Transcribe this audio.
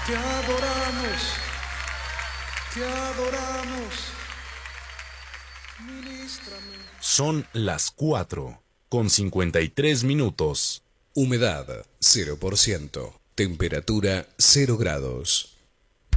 Te adoramos, te adoramos. Ministrame. Son las 4:53. Humedad 0%. Temperatura 0 grados.